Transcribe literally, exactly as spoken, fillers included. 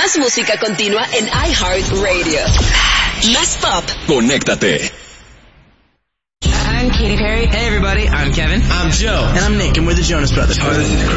Más música continua en iHeartRadio. Más pop. Conéctate. I'm Katy Perry. Hey everybody, I'm Kevin. I'm Joe. And I'm Nick, and we're the Jonas Brothers. Hi, this is Chris.